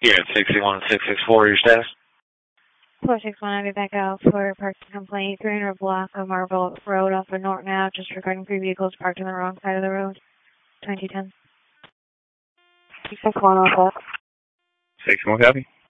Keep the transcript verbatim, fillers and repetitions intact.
Yeah, sixty-one six six four, your status? four six one, I'll be back out for a parking complaint. three hundred block of Marble Road off of Norton Ave, just regarding three vehicles parked on the wrong side of the road. twenty ten. six one, off that. six one, copy.